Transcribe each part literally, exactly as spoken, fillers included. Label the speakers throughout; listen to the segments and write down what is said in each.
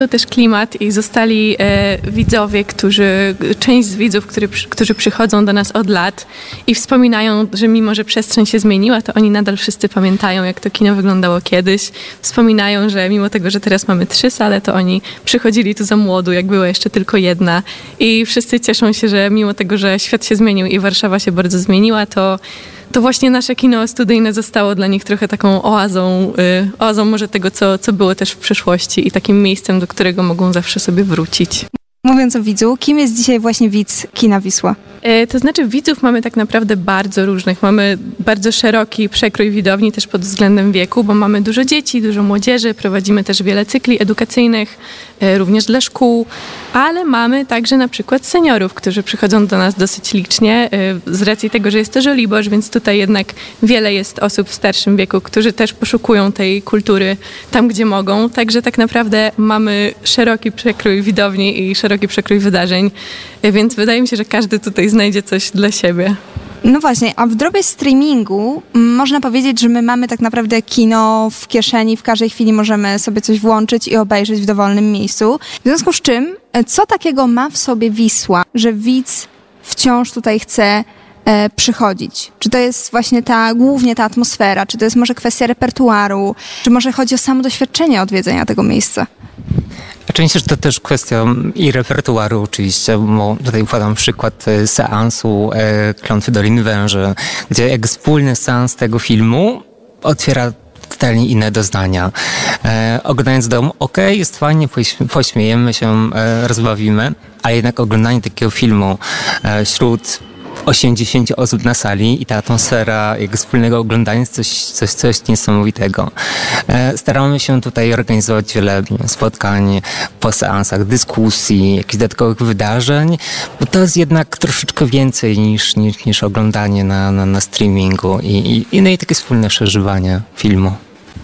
Speaker 1: To też klimat i zostali e, widzowie, którzy, część z widzów, który, którzy przychodzą do nas od lat i wspominają, że mimo, że przestrzeń się zmieniła, to oni nadal wszyscy pamiętają, jak to kino wyglądało kiedyś. Wspominają, że mimo tego, że teraz mamy trzy sale, to oni przychodzili tu za młodu, jak była jeszcze tylko jedna. I wszyscy cieszą się, że mimo tego, że świat się zmienił i Warszawa się bardzo zmieniła, to to właśnie nasze kino studyjne zostało dla nich trochę taką oazą, y, oazą może tego, co, co było też w przeszłości i takim miejscem, do którego mogą zawsze sobie wrócić.
Speaker 2: Mówiąc o widzu, kim jest dzisiaj właśnie widz kina Wisła?
Speaker 1: E, to znaczy widzów mamy tak naprawdę bardzo różnych. Mamy bardzo szeroki przekrój widowni też pod względem wieku, bo mamy dużo dzieci, dużo młodzieży, prowadzimy też wiele cykli edukacyjnych, e, również dla szkół, ale mamy także na przykład seniorów, którzy przychodzą do nas dosyć licznie e, z racji tego, że jest to Żoliborz, więc tutaj jednak wiele jest osób w starszym wieku, którzy też poszukują tej kultury tam, gdzie mogą. Także tak naprawdę mamy szeroki przekrój widowni i szeroki przekrój wydarzeń, e, więc wydaje mi się, że każdy tutaj znajdzie coś dla siebie.
Speaker 2: No właśnie, a w dobie streamingu można powiedzieć, że my mamy tak naprawdę kino w kieszeni, w każdej chwili możemy sobie coś włączyć i obejrzeć w dowolnym miejscu. W związku z czym, co takiego ma w sobie Wisła, że widz wciąż tutaj chce e, przychodzić? Czy to jest właśnie ta, głównie ta atmosfera, czy to jest może kwestia repertuaru, czy może chodzi o samo doświadczenie odwiedzenia tego miejsca?
Speaker 3: Oczywiście, że to też kwestia i repertuaru oczywiście, bo tutaj podam przykład seansu e, Klątwy Doliny Węży, gdzie jak wspólny seans tego filmu otwiera totalnie inne doznania. E, oglądając dom, okej, okay, jest fajnie, poś- pośmiejemy się, e, rozbawimy, ale jednak oglądanie takiego filmu e, wśród osiemdziesięciu osób na sali i ta atmosfera jego wspólnego oglądania jest coś, coś, coś niesamowitego. Staramy się tutaj organizować wiele spotkań po seansach, dyskusji, jakichś dodatkowych wydarzeń, bo to jest jednak troszeczkę więcej niż, niż, niż oglądanie na, na, na streamingu i, i, i, no i takie wspólne przeżywanie filmu.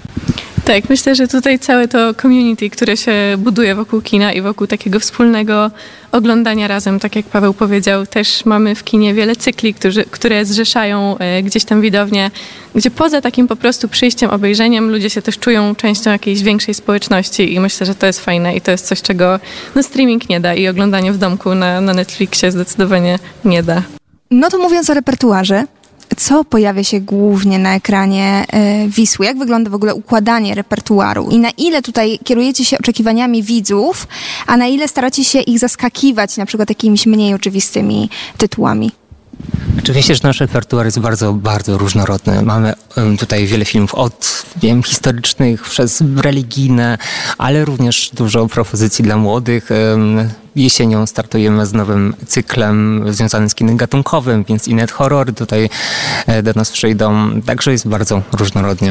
Speaker 1: Tak, myślę, że tutaj całe to community, które się buduje wokół kina i wokół takiego wspólnego oglądania razem, tak jak Paweł powiedział, też mamy w kinie wiele cykli, którzy, które zrzeszają e, gdzieś tam widownię, gdzie poza takim po prostu przyjściem, obejrzeniem ludzie się też czują częścią jakiejś większej społeczności i myślę, że to jest fajne i to jest coś, czego no, streaming nie da i oglądanie w domku na, na Netflixie zdecydowanie nie da.
Speaker 2: No to mówiąc o repertuarze, co pojawia się głównie na ekranie y, Wisły? Jak wygląda w ogóle układanie repertuaru? I na ile tutaj kierujecie się oczekiwaniami widzów, a na ile staracie się ich zaskakiwać na przykład jakimiś mniej oczywistymi tytułami?
Speaker 3: Oczywiście, że nasz repertuar jest bardzo, bardzo różnorodny. Mamy um, tutaj wiele filmów od, wiem, historycznych, przez religijne, ale również dużo propozycji dla młodych. Um, jesienią startujemy z nowym cyklem związanym z kinem gatunkowym, więc i net horrory tutaj e, do nas przyjdą. Także jest bardzo różnorodnie.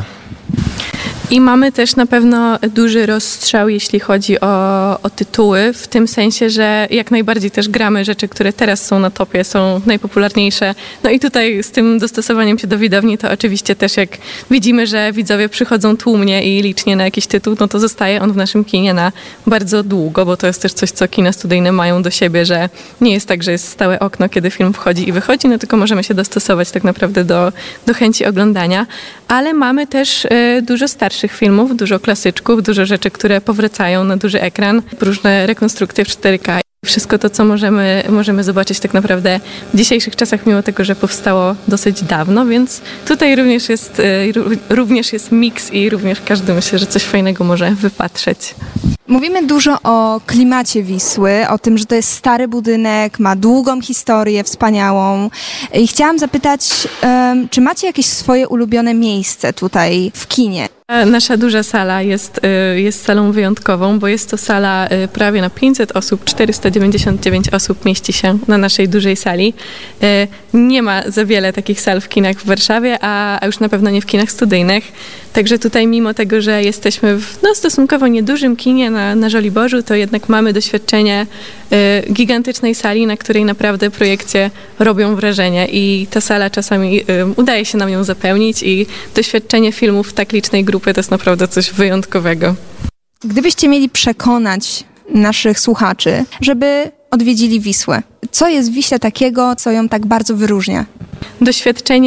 Speaker 1: I mamy też na pewno duży rozstrzał, jeśli chodzi o, o tytuły, w tym sensie, że jak najbardziej też gramy rzeczy, które teraz są na topie, są najpopularniejsze. No i tutaj z tym dostosowaniem się do widowni, to oczywiście też jak widzimy, że widzowie przychodzą tłumnie i licznie na jakiś tytuł, no to zostaje on w naszym kinie na bardzo długo, bo to jest też coś, co kina studyjne mają do siebie, że nie jest tak, że jest stałe okno, kiedy film wchodzi i wychodzi, no tylko możemy się dostosować tak naprawdę do, do chęci oglądania. Ale mamy też y, dużo starszych filmów, dużo klasyczków, dużo rzeczy, które powracają na duży ekran, różne rekonstrukcje w cztery K. Wszystko to, co możemy, możemy zobaczyć tak naprawdę w dzisiejszych czasach, mimo tego, że powstało dosyć dawno, więc tutaj również jest, y, również jest miks i również każdy myślę, że coś fajnego może wypatrzeć.
Speaker 2: Mówimy dużo o klimacie Wisły, o tym, że to jest stary budynek, ma długą historię, wspaniałą. I chciałam zapytać, um, czy macie jakieś swoje ulubione miejsce tutaj w kinie?
Speaker 1: Nasza duża sala jest, jest salą wyjątkową, bo jest to sala prawie na pięćset osób, czterysta dziewięćdziesiąt dziewięć osób mieści się na naszej dużej sali. Nie ma za wiele takich sal w kinach w Warszawie, a już na pewno nie w kinach studyjnych. Także tutaj mimo tego, że jesteśmy w no, stosunkowo niedużym kinie na, na Żoliborzu, to jednak mamy doświadczenie gigantycznej sali, na której naprawdę projekcje robią wrażenie i ta sala czasami udaje się nam ją zapełnić i doświadczenie filmów w tak licznej grupie to jest naprawdę coś wyjątkowego.
Speaker 2: Gdybyście mieli przekonać naszych słuchaczy, żeby odwiedzili Wisłę, co jest w Wiśle takiego, co ją tak bardzo wyróżnia?
Speaker 1: Doświadczenie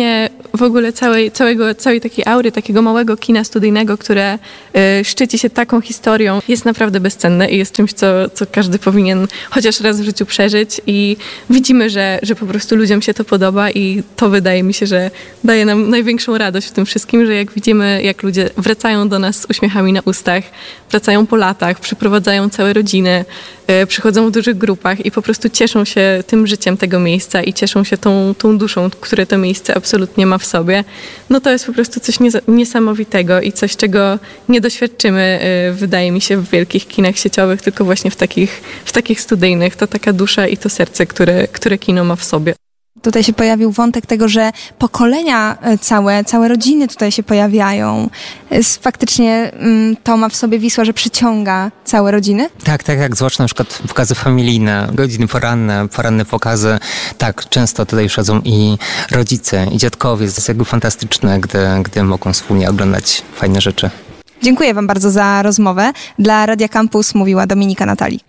Speaker 1: w ogóle całej, całego, całej takiej aury, takiego małego kina studyjnego, które y, szczyci się taką historią, jest naprawdę bezcenne i jest czymś, co, co każdy powinien chociaż raz w życiu przeżyć i widzimy, że, że po prostu ludziom się to podoba i to wydaje mi się, że daje nam największą radość w tym wszystkim, że jak widzimy, jak ludzie wracają do nas z uśmiechami na ustach, wracają po latach, przyprowadzają całe rodziny, y, przychodzą w dużych grupach i po prostu cieszą się tym życiem tego miejsca i cieszą się tą, tą duszą, które to miejsce absolutnie ma w sobie, no to jest po prostu coś niesamowitego i coś, czego nie doświadczymy, wydaje mi się, w wielkich kinach sieciowych, tylko właśnie w takich, w takich studyjnych. To taka dusza i to serce, które, które kino ma w sobie.
Speaker 2: Tutaj się pojawił wątek tego, że pokolenia całe, całe rodziny tutaj się pojawiają. Faktycznie to ma w sobie Wisła, że przyciąga całe rodziny?
Speaker 3: Tak, tak, jak zwłaszcza na przykład pokazy familijne, godziny poranne, poranne pokazy. Tak, często tutaj przychodzą i rodzice, i dziadkowie. To jest jakby fantastyczne, gdy, gdy mogą wspólnie oglądać fajne rzeczy.
Speaker 2: Dziękuję wam bardzo za rozmowę. Dla Radia Campus mówiła Dominika Natali.